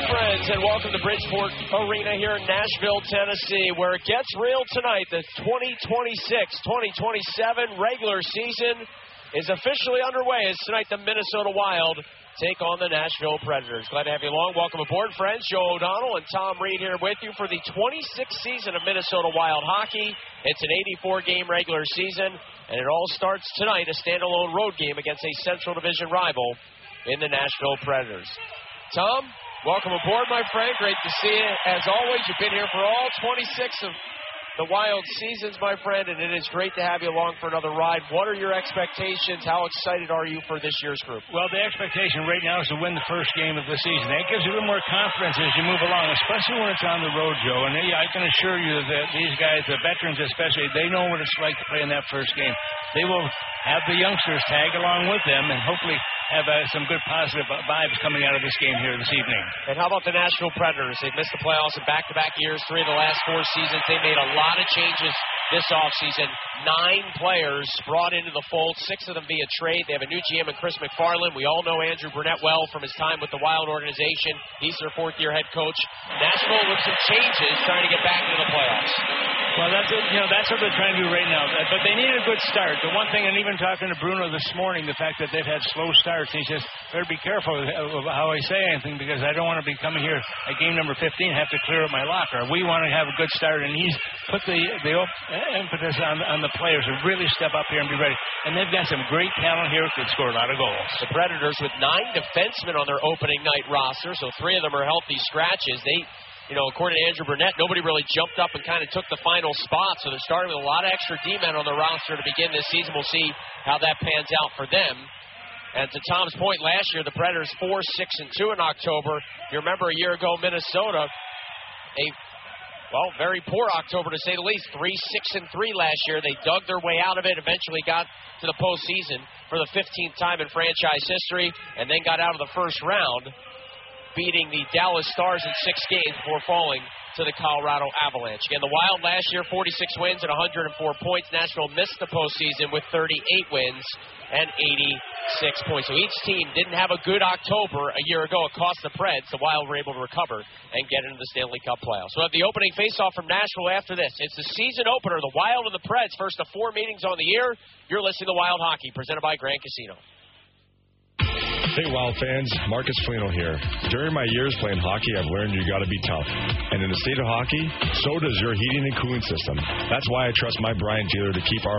friends, and welcome to Bridgeport Arena here in Nashville, Tennessee, where it gets real tonight. The 2026-2027 regular season is officially underway as tonight the Minnesota Wild take on the Nashville Predators. Glad to have you along. Welcome aboard, friends. Joe O'Donnell and Tom Reed here with you for the 26th season of Minnesota Wild hockey. It's an 84-game regular season, and it all starts tonight, a standalone road game against a Central Division rival in the Nashville Predators. Tom, welcome aboard, my friend. Great to see you. As always, you've been here for all 26 of the Wild seasons, my friend, and it is great to have you along for another ride. What are your expectations? How excited are you for this year's group? Well, the expectation right now is to win the first game of the season. That gives you a little more confidence as you move along, especially when it's on the road, Joe. And I can assure you that these guys, the veterans especially, they know what it's like to play in that first game. They will have the youngsters tag along with them and hopefully have some good positive vibes coming out of this game here this evening. And how about the Nashville Predators? They've missed the playoffs in back-to-back years, 3 of the last 4 seasons. They made a lot of changes this offseason. 9 players brought into the fold, 6 of them via trade. They have a new GM in Chris McFarland. We all know Andrew Burnett well from his time with the Wild organization. He's their 4th-year head coach. Nashville with some changes trying to get back into the playoffs. Well, that's it. That's what they're trying to do right now. But they need a good start. The one thing, and even talking to Bruno this morning, the fact that they've had slow starts, he says, better be careful of how I say anything because I don't want to be coming here at game number 15 have to clear up my locker. We want to have a good start, and he's put the impetus on the players to really step up here and be ready. And they've got some great talent here who could score a lot of goals. The Predators with 9 defensemen on their opening night roster, so 3 of them are healthy scratches. According to Andrew Burnett, nobody really jumped up and kind of took the final spot, so they're starting with a lot of extra D-men on the roster to begin this season. We'll see how that pans out for them. And to Tom's point, last year the Predators 4-6-2 in October. You remember a year ago, Minnesota, very poor October to say the least. 3-6-3 last year. They dug their way out of it, eventually got to the postseason for the 15th time in franchise history, and then got out of the first round, beating the Dallas Stars in 6 games before falling to the Colorado Avalanche. Again, the Wild last year, 46 wins and 104 points. Nashville missed the postseason with 38 wins and 86 points. So each team didn't have a good October a year ago. It cost the Preds. The Wild were able to recover and get into the Stanley Cup playoffs. So we'll have the opening faceoff from Nashville after this. It's the season opener, the Wild and the Preds. First of 4 meetings on the year. You're listening to Wild Hockey, presented by Grand Casino. Hey, Wild fans, Marcus Foligno here. During my years playing hockey, I've learned you got to be tough. And in the state of hockey, so does your heating and cooling system. That's why I trust my Brian dealer to keep our